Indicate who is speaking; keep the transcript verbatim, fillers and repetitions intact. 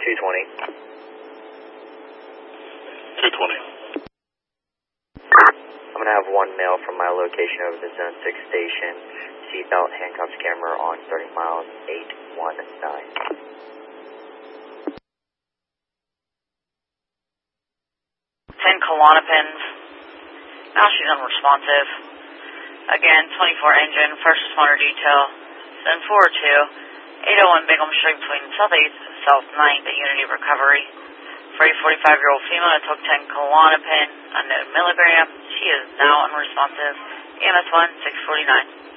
Speaker 1: two twenty.
Speaker 2: two twenty.
Speaker 1: I'm going to have one male from my location over the Zone six station. Seatbelt handcuffs camera on starting miles eight one nine.
Speaker 3: ten Klonopins. Now she's unresponsive. Again, twenty-four engine, first responder detail. seven four two, eight oh one Bingham Street between Southeast and South ninth at Unity Recovery. For a forty-five-year-old female that took ten Klonopin, unknown milligram. She is now unresponsive. E M S one six forty-nine.